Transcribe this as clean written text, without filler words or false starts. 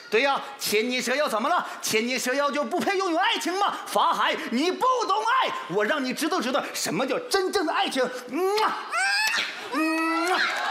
对呀，牵你蛇妖怎么了？牵你蛇妖就不配拥有爱情吗？法海，你不懂爱，我让你知道什么叫真正的爱情。